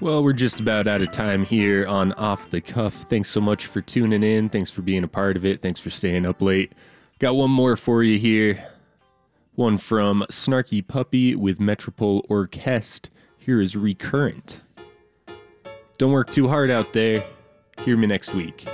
Well, we're just about out of time here on Off the Cuff. Thanks so much for tuning in. Thanks for being a part of it. Thanks for staying up late. Got one more for you here. One from Snarky Puppy with Metropole Orchestre. Here is Recurrent. Don't work too hard out there. Hear me next week.